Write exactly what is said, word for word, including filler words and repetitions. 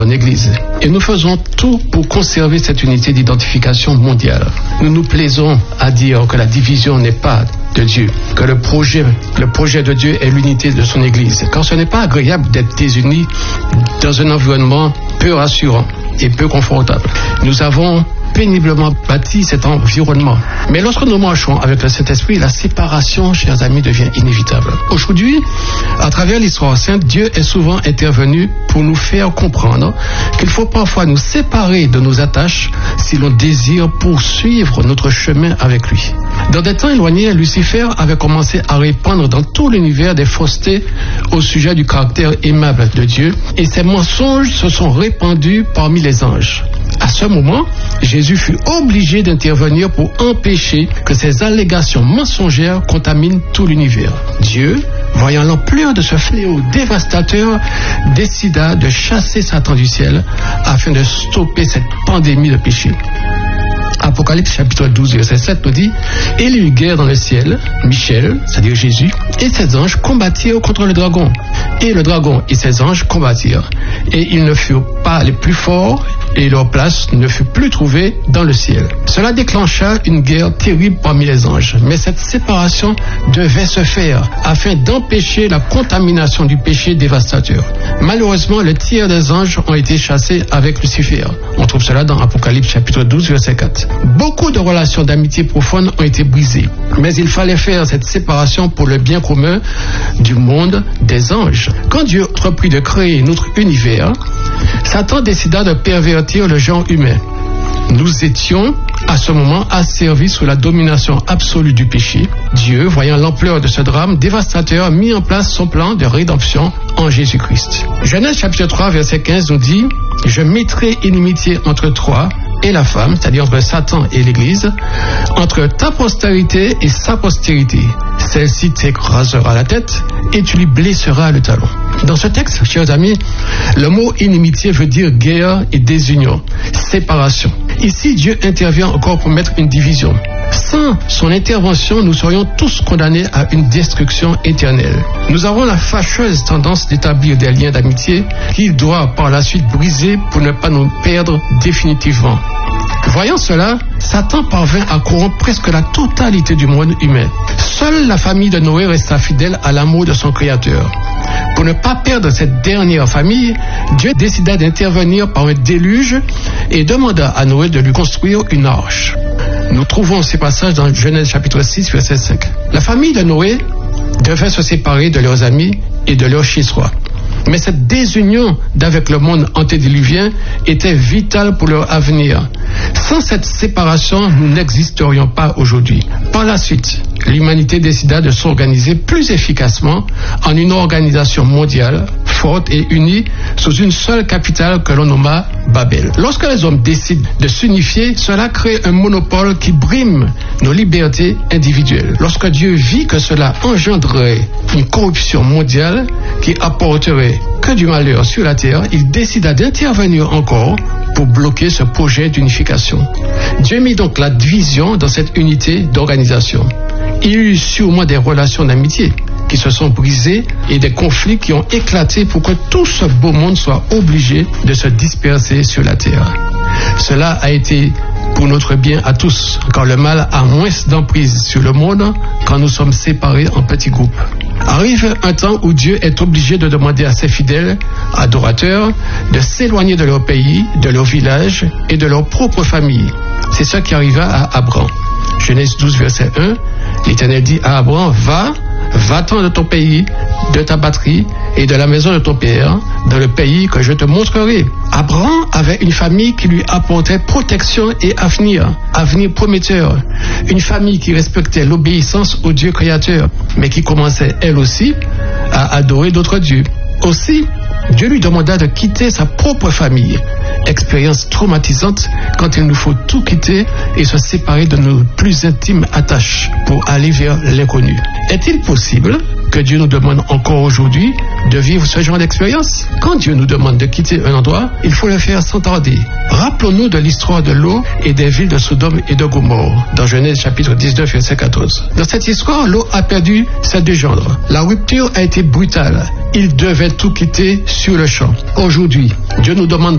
en Église. Et nous faisons tout pour conserver cette unité d'identification mondiale. Nous nous plaisons à dire que la division n'est pas de Dieu, que le projet, le projet de Dieu est l'unité de son Église. Car ce n'est pas agréable d'être désunis dans un environnement peu rassurant et peu confortable. Nous avons péniblement bâti cet environnement. Mais lorsque nous marchons avec le Saint-Esprit, la séparation, chers amis, devient inévitable. Aujourd'hui, à travers l'histoire sainte, Dieu est souvent intervenu pour nous faire comprendre qu'il faut parfois nous séparer de nos attaches si l'on désire poursuivre notre chemin avec lui. Dans des temps éloignés, Lucifer avait commencé à répandre dans tout l'univers des faussetés au sujet du caractère aimable de Dieu, et ces mensonges se sont répandus parmi les anges. À ce moment, Jésus fut obligé d'intervenir pour empêcher que ces allégations mensongères contaminent tout l'univers. Dieu, voyant l'ampleur de ce fléau dévastateur, décida de chasser Satan du ciel afin de stopper cette pandémie de péché. Apocalypse chapitre douze, verset sept nous dit « Et il y eut guerre dans le ciel, Michel, c'est-à-dire Jésus, et ses anges combattirent contre le dragon. Et le dragon et ses anges combattirent. Et ils ne furent pas les plus forts, et leur place ne fut plus trouvée dans le ciel. » Cela déclencha une guerre terrible parmi les anges. Mais cette séparation devait se faire afin d'empêcher la contamination du péché dévastateur. Malheureusement, le tiers des anges ont été chassés avec Lucifer. On trouve cela dans Apocalypse chapitre douze, verset quatre. Beaucoup de relations d'amitié profonde ont été brisées. Mais il fallait faire cette séparation pour le bien commun du monde des anges. Quand Dieu entreprit de créer notre univers, Satan décida de pervertir le genre humain. Nous étions à ce moment asservis sous la domination absolue du péché. Dieu, voyant l'ampleur de ce drame dévastateur, mit en place son plan de rédemption en Jésus-Christ. Genèse chapitre trois, verset quinze nous dit « Je mettrai inimitié entre toi et la femme, c'est-à-dire entre Satan et l'Église, entre ta postérité et sa postérité. Celle-ci t'écrasera la tête et tu lui blesseras le talon. » Dans ce texte, chers amis, le mot inimitié veut dire guerre et désunion, séparation. Ici, Dieu intervient encore pour mettre une division. Sans son intervention, nous serions tous condamnés à une destruction éternelle. Nous avons la fâcheuse tendance d'établir des liens d'amitié qu'il doit par la suite briser pour ne pas nous perdre définitivement. Voyant cela, Satan parvint à corrompre presque la totalité du monde humain. Seule la famille de Noé resta fidèle à l'amour de son Créateur. Pour ne pas perdre cette dernière famille, Dieu décida d'intervenir par un déluge et demanda à Noé de lui construire une arche. Nous trouvons ces passages dans Genèse chapitre six, verset cinq. La famille de Noé devait se séparer de leurs amis et de leur chez-soi. Mais cette désunion d'avec le monde antédiluvien était vitale pour leur avenir. Sans cette séparation, nous n'existerions pas aujourd'hui. Par la suite, l'humanité décida de s'organiser plus efficacement en une organisation mondiale, forte et unie, sous une seule capitale que l'on nomma Babel. Lorsque les hommes décident de s'unifier, cela crée un monopole qui brime nos libertés individuelles. Lorsque Dieu vit que cela engendrerait une corruption mondiale qui apporterait que du malheur sur la terre, il décida d'intervenir encore pour bloquer ce projet d'unification. Dieu mit donc la division dans cette unité d'organisation. Il y eut sûrement des relations d'amitié qui se sont brisées et des conflits qui ont éclaté pour que tout ce beau monde soit obligé de se disperser sur la terre. Cela a été pour notre bien à tous, car le mal a moins d'emprise sur le monde quand nous sommes séparés en petits groupes. Arrive un temps où Dieu est obligé de demander à ses fidèles adorateurs de s'éloigner de leur pays, de leur village et de leur propre famille. C'est ce qui arriva à Abraham. Genèse douze, verset un, l'Éternel dit à Abraham, va, va-t'en de ton pays, de ta patrie et de la maison de ton père, dans le pays que je te montrerai. Abraham avait une famille qui lui apportait protection et avenir, avenir prometteur. Une famille qui respectait l'obéissance au Dieu créateur, mais qui commençait elle aussi à adorer d'autres dieux. Aussi, Dieu lui demanda de quitter sa propre famille. Expérience traumatisante quand il nous faut tout quitter et se séparer de nos plus intimes attaches pour aller vers l'inconnu. Est-il possible que Dieu nous demande encore aujourd'hui de vivre ce genre d'expérience. Quand Dieu nous demande de quitter un endroit, il faut le faire sans tarder. Rappelons-nous de l'histoire de l'eau et des villes de Sodome et de Gomorrhe, dans Genèse chapitre dix-neuf, verset quatorze. Dans cette histoire, l'eau a perdu ses deux gendres. La rupture a été brutale. Ils devaient tout quitter sur le champ. Aujourd'hui, Dieu nous demande